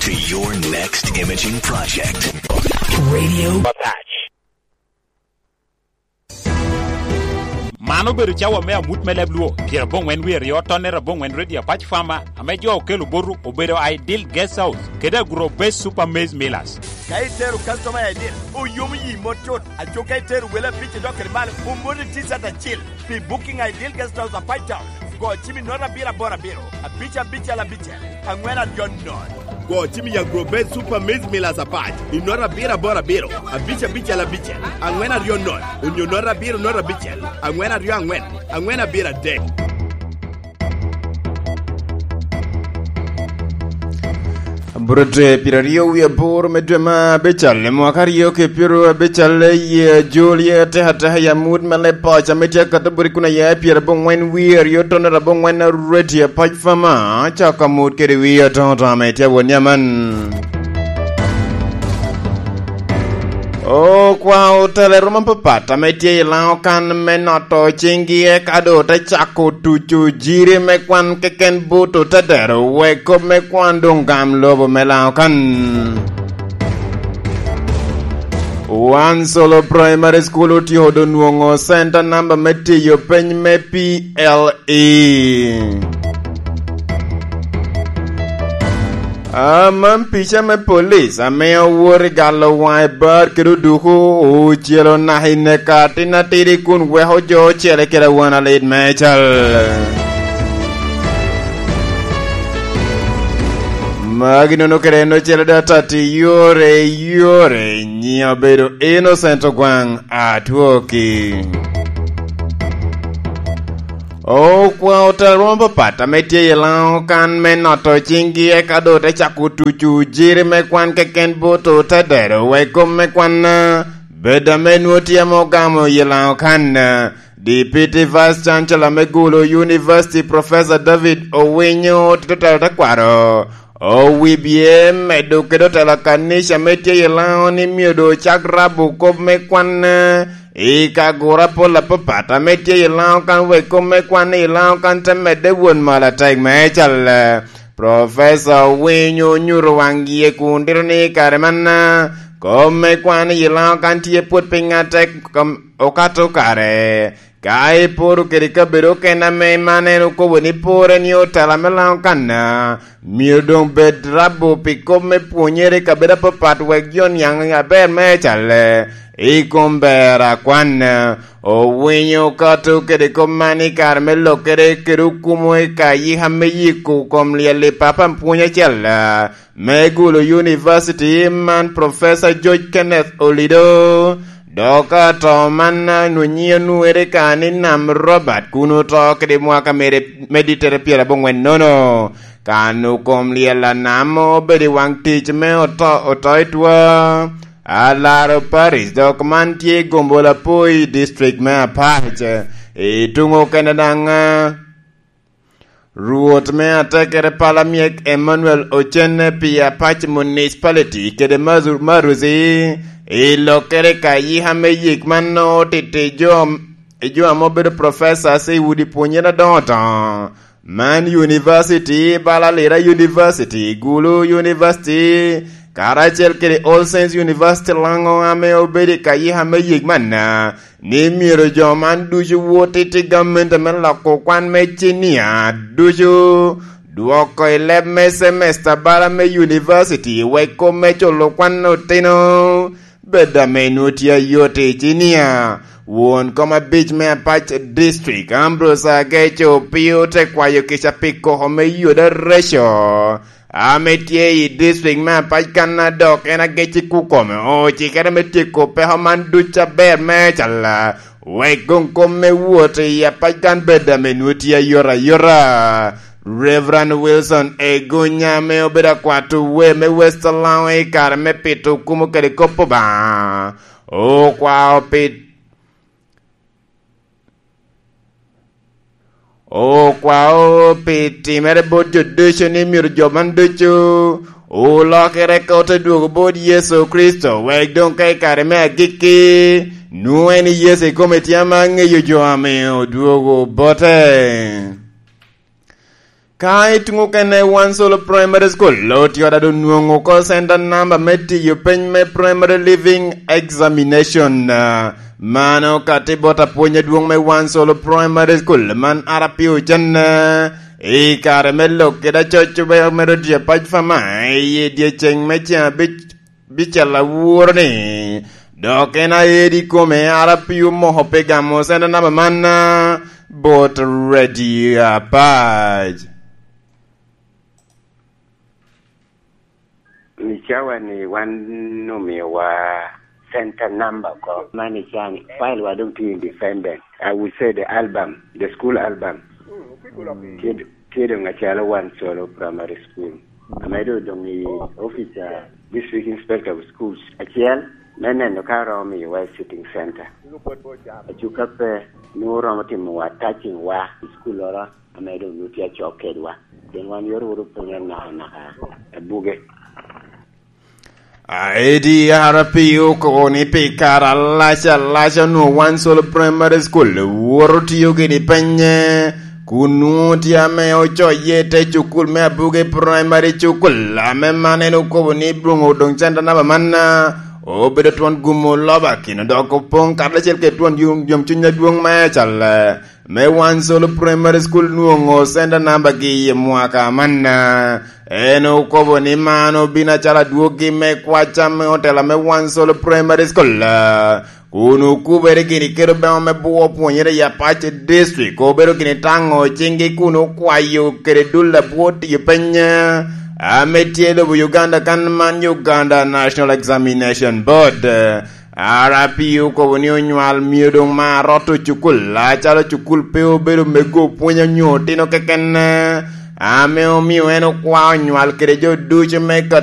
to your next imaging project. Radio Patch. Mano beru chawa mea mut melebluo. Kira bong wen we rio tonera bong wen radio patch farmer. Amejo okelu boru obero ideal guest house. Keda grow best super maize millers. Kaiteru customer ideal. Uyumi motot. Acho kaiteru wela piche dokere male. Umoni tisa ta chill. Be booking ideal guest house a fight town. Go chimi nora bira bora biro. A bicha la bicha. Angwena yon non. Go chimi ya grow best super maize millers a fight. Inora bira bora biro. A bicha la bicha. Angwena yon non. Unyonora biro nora bicha. Angwena angwena bira deck. Brode pirario we bor medema bechal mo kario ke piro bechal ye Julia te hata ya mood male pacha metia kataburi kuna ya pira bon when we are yo tonera bon when ready pach fama chaka mood ke we tonta metia wonyaman. Oh, kwa hotel Roman Papata metie lao kan menoto chingi e kado te chako tuchu jiri mekwan keken buto tadero weko mekwan dongam lobo melao kan. One solo primary school uti hodo nuongo center number metie yo peny me PLE. Picha me police amea wori galo wai bar kiruduhu o chelo nahi nekati na tiri kun weho jo chele kera wana lead mechal. Magino no kereno chele datati yore nyia bedo innocent gwang atwoki. Oh, kwa hotel romba pata metie yelao kan menoto chingi e kado te chakutuchu jiri mekwan keken boto tadero weko mekwan beda menuoti ya mogamo yelao kan Deputy Vice Chancellor Megulo University Professor David Owinyo titotata kwaro Owibie medo kedo la kanisha metie yelao ni miodo chakrabu kop mekwan Ika gora pola papata metie ilang kan we kome kwan ilang kan temede won mala taig mechal Professor Winyo nyuruwangi e kundirni karemana kome kwan ilang kan tie put pingatek okato kare kai poru kerika bero kena me maneno ko woni pore ni otala melang kan miodong bedrabo pikome punyere kabera papat wegyon yang aber mechal Ikombera kwana Owinyo kato kere komani karmelo kere kerukumo ekayi hameyiku komlia le papa mpunya chela Megulo University man Professor George Kenneth Olido Doka tomana nunyia nuere kani nam Robert kuno toke de mwaka meditere piera bongwen nono Kanu komlia la namo bedi wang teach me otoitwa Alaro Paris documentie gombola poi district me apache tungo kanadanga ruot me atakere palamiek Emmanuel Ochene pia patch municipality kede maruzi lokere kayi hame yikmano tete jo amobedo professor se wudi ponyera dota Man University Balalera University Gulu University Karachel kere All Saints University lango ame obedi kayi hame yigmana ni miro joman duju wote te government men lako kwan me chinia duju duoko 11 semester bara me university weko me cholo kwan oteno beda menutia yote chinia won koma beach me patch district Ambrosa gecho pio te kwayo kisha piko home yoda resho Ametie district man pachkana dok ena gechi kukome o chikere metiko peho manducha ber mechala wekong kome wote ya pachkan beda menuti ya yora Reverend Wilson egunya me obeda kwatu we me westalawe kare me pitu kumu kere kopo ba o kwa opit O kwa o piti mere bojo dusho ni miru joman ducho O lokere kote dugo bodi Yesu Kristo Wek don kai kare mea giki Nueni Yesu kometi ama nge yujo ame o dugo bote Kai tungu kene one solo primary school lot yoda do nuongo ko senda number meti you pen me primary living examination mano katibota punya duong me one solo primary school man arapio jan e kare mello keda chocho be mero dia paj fama e dia cheng me cha bicha la wurni dokena edi come arapio mo pegamo senda number man bot ready paj Nichawa ni wanumi wa center number ko mani chani file wa don't independent. I would say the album, the school album. Kid ngachala one solo primary school. Amado dongi officer district inspector of schools. Achiel nene no karo mi wa sitting center. Achukape no romatim wa touching wa school ora amado nutia chokedwa. Then one year wuru punya na buge. Aidi harapio ko ni pikara lasha no one solo primary school worti yogi ni penye kunuti ame ocho yete chukul me abuge primary chukul ame maneno ko ni brungo dong chanda na manna o bedo tuan gumo loba kino doko pong kada chel ke tuan yum chunya duong me chal me one solo primary school nuongo senda namba gi mwaka manna eno kobo ni mano bina chala duogi me kwacha me hotela me one solo primary school kunu kubere kini kero be me buo puonyere ya pache district ko bero kini tango chingi kunu kwayo kere dulla buoti yepenya ametielo bu Uganda kan man Uganda National Examination Board RPU ko woni onyual miedo ma roto chukul la chalo chukul peo bero mego punya nyoti no keken ame o mio eno kwa onyual kere jo duche me